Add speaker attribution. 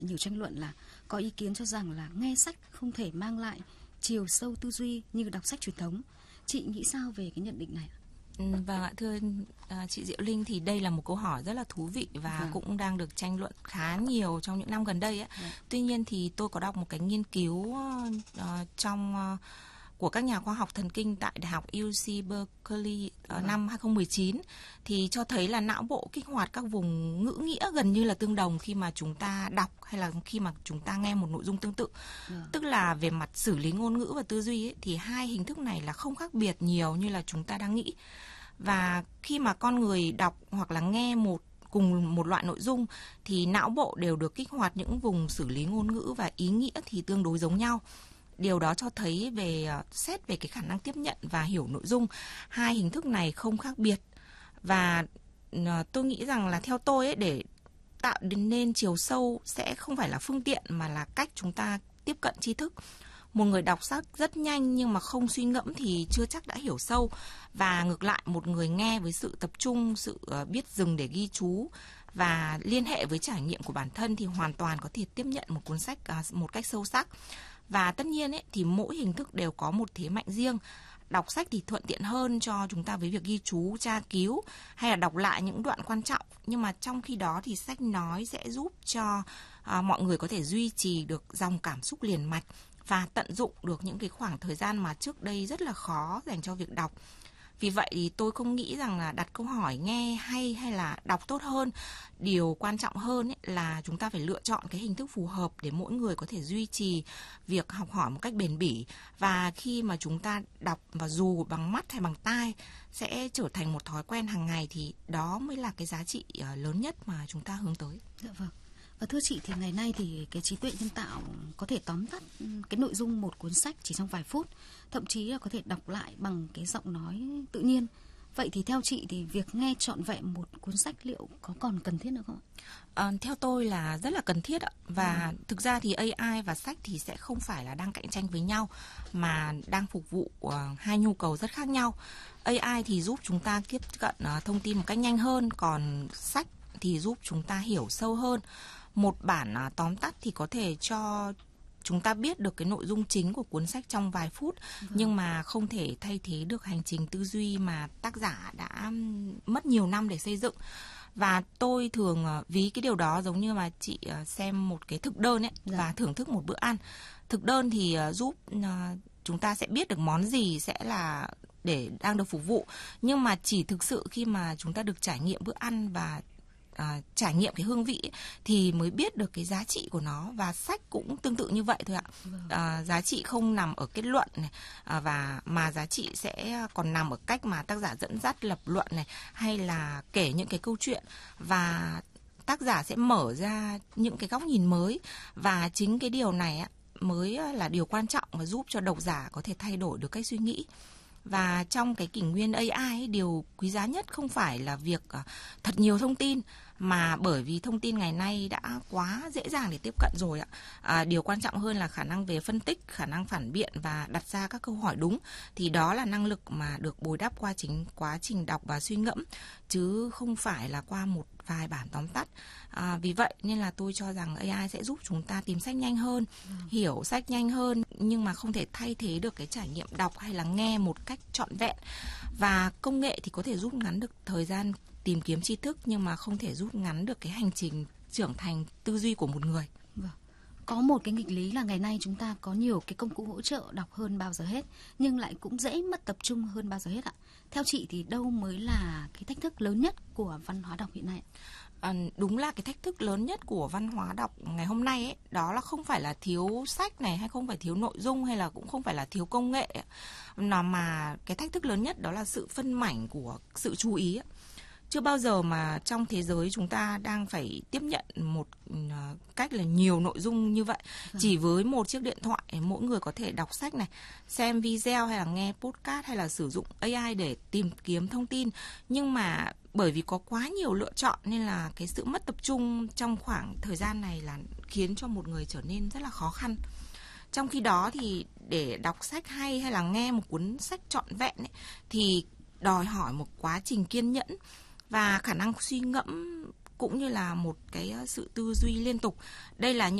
Speaker 1: Nhiều tranh luận là có ý kiến cho rằng là nghe sách không thể mang lại chiều sâu tư duy như đọc sách truyền thống. Chị nghĩ sao về cái nhận định này ạ?
Speaker 2: Vâng ạ, thưa chị Diệu Linh, thì đây là một câu hỏi rất là thú vị và cũng đang được tranh luận khá nhiều trong những năm gần đây ấy. Tuy nhiên thì tôi có đọc một cái nghiên cứu của các nhà khoa học thần kinh tại Đại học UC Berkeley năm 2019 thì cho thấy là não bộ kích hoạt các vùng ngữ nghĩa gần như là tương đồng khi mà chúng ta đọc hay là khi mà chúng ta nghe một nội dung tương tự. Tức là về mặt xử lý ngôn ngữ và tư duy ấy, thì hai hình thức này là không khác biệt nhiều như là chúng ta đang nghĩ. Và khi mà con người đọc hoặc là nghe cùng một loại nội dung thì não bộ đều được kích hoạt những vùng xử lý ngôn ngữ và ý nghĩa thì tương đối giống nhau. Điều đó cho thấy xét về cái khả năng tiếp nhận và hiểu nội dung, hai hình thức này không khác biệt. Và tôi nghĩ rằng là theo tôi ấy, để tạo nên chiều sâu sẽ không phải là phương tiện mà là cách chúng ta tiếp cận tri thức. Một người đọc sách rất nhanh nhưng mà không suy ngẫm thì chưa chắc đã hiểu sâu. Và ngược lại, một người nghe với sự tập trung, sự biết dừng để ghi chú và liên hệ với trải nghiệm của bản thân thì hoàn toàn có thể tiếp nhận một cuốn sách một cách sâu sắc. Và tất nhiên ấy, thì mỗi hình thức đều có một thế mạnh riêng. Đọc sách thì thuận tiện hơn cho chúng ta với việc ghi chú, tra cứu hay là đọc lại những đoạn quan trọng. Nhưng mà trong khi đó thì sách nói sẽ giúp cho mọi người có thể duy trì được dòng cảm xúc liền mạch và tận dụng được những cái khoảng thời gian mà trước đây rất là khó dành cho việc đọc. Vì vậy thì tôi không nghĩ rằng là đặt câu hỏi nghe hay là đọc tốt hơn. Điều quan trọng hơn ấy là chúng ta phải lựa chọn cái hình thức phù hợp để mỗi người có thể duy trì việc học hỏi một cách bền bỉ. Và khi mà chúng ta đọc và dù bằng mắt hay bằng tai sẽ trở thành một thói quen hàng ngày thì đó mới là cái giá trị lớn nhất mà chúng ta hướng tới.
Speaker 1: Dạ vâng. Và thưa chị, thì ngày nay thì cái trí tuệ nhân tạo có thể tóm tắt cái nội dung một cuốn sách chỉ trong vài phút, thậm chí là có thể đọc lại bằng cái giọng nói tự nhiên. Vậy thì theo chị thì việc nghe trọn vẹn một cuốn sách liệu có còn cần thiết nữa không ạ?
Speaker 2: Theo tôi là rất là cần thiết ạ. Và thực ra thì AI và sách thì sẽ không phải là đang cạnh tranh với nhau mà đang phục vụ hai nhu cầu rất khác nhau. AI thì giúp chúng ta tiếp cận thông tin một cách nhanh hơn, còn sách thì giúp chúng ta hiểu sâu hơn. Một bản tóm tắt thì có thể cho chúng ta biết được cái nội dung chính của cuốn sách trong vài phút, nhưng mà không thể thay thế được hành trình tư duy mà tác giả đã mất nhiều năm để xây dựng. Và tôi thường ví cái điều đó giống như mà chị xem một cái thực đơn ấy và thưởng thức một bữa ăn. Thực đơn thì giúp chúng ta sẽ biết được món gì sẽ là để đang được phục vụ, nhưng mà chỉ thực sự khi mà chúng ta được trải nghiệm bữa ăn và trải nghiệm cái hương vị ấy, thì mới biết được cái giá trị của nó. Và sách cũng tương tự như vậy thôi ạ. Giá trị không nằm ở kết luận này, và mà giá trị sẽ còn nằm ở cách mà tác giả dẫn dắt lập luận này, hay là kể những cái câu chuyện, và tác giả sẽ mở ra những cái góc nhìn mới. Và chính cái điều này á, mới là điều quan trọng và giúp cho độc giả có thể thay đổi được cách suy nghĩ. Và trong cái kỷ nguyên AI ấy, điều quý giá nhất không phải là việc thật nhiều thông tin, mà bởi vì thông tin ngày nay đã quá dễ dàng để tiếp cận rồi ạ. Điều quan trọng hơn là khả năng về phân tích, khả năng phản biện và đặt ra các câu hỏi đúng. Thì đó là năng lực mà được bồi đắp qua quá trình đọc và suy ngẫm, chứ không phải là qua một vài bản tóm tắt. Vì vậy nên là tôi cho rằng AI sẽ giúp chúng ta tìm sách nhanh hơn, hiểu sách nhanh hơn, nhưng mà không thể thay thế được cái trải nghiệm đọc hay là nghe một cách trọn vẹn. Và công nghệ thì có thể rút ngắn được thời gian tìm kiếm tri thức, nhưng mà không thể rút ngắn được cái hành trình trưởng thành tư duy của một người.
Speaker 1: Có một cái nghịch lý là ngày nay chúng ta có nhiều cái công cụ hỗ trợ đọc hơn bao giờ hết, nhưng lại cũng dễ mất tập trung hơn bao giờ hết ạ. Theo chị thì đâu mới là cái thách thức lớn nhất của văn hóa đọc hiện nay?
Speaker 2: Đúng là cái thách thức lớn nhất của văn hóa đọc ngày hôm nay ấy, đó là không phải là thiếu sách này, hay không phải thiếu nội dung, hay là cũng không phải là thiếu công nghệ, mà cái thách thức lớn nhất đó là sự phân mảnh của sự chú ý ấy. Chưa bao giờ mà trong thế giới chúng ta đang phải tiếp nhận một cách là nhiều nội dung như vậy. Chỉ với một chiếc điện thoại, mỗi người có thể đọc sách này, xem video hay là nghe podcast hay là sử dụng AI để tìm kiếm thông tin. Nhưng mà bởi vì có quá nhiều lựa chọn nên là cái sự mất tập trung trong khoảng thời gian này là khiến cho một người trở nên rất là khó khăn. Trong khi đó thì để đọc sách hay là nghe một cuốn sách trọn vẹn ấy, thì đòi hỏi một quá trình kiên nhẫn và khả năng suy ngẫm cũng như là một cái sự tư duy liên tục. Đây là những